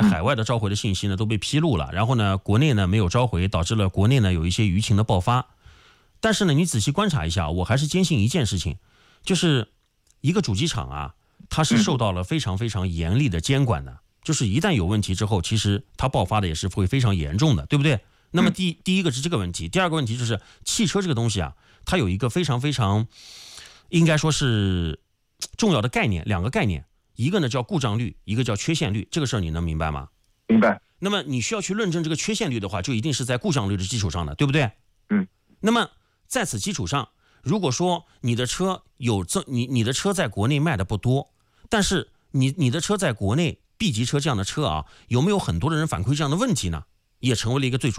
海外的召回的信息呢都被披露了，然后呢国内呢没有召回，导致了国内呢有一些舆情的爆发。但是呢你仔细观察一下，我还是坚信一件事情，就是一个主机厂啊，它是受到了非常非常严厉的监管的，就是一旦有问题之后，其实它爆发的也是会非常严重的，对不对？那么第一个是这个问题，第二个问题就是汽车这个东西啊，它有一个非常非常应该说是重要的概念，两个概念，一个呢叫故障率，一个叫缺陷率，这个事儿你能明白吗？ 明白。 那么你需要去论证这个缺陷率的话，就一定是在故障率的基础上的，对不对？那么在此基础上，如果说你的车你的车在国内卖的不多，但是你的车在国内 B 级车这样的车啊，有没有很多的人反馈这样的问题呢？也成为了一个最主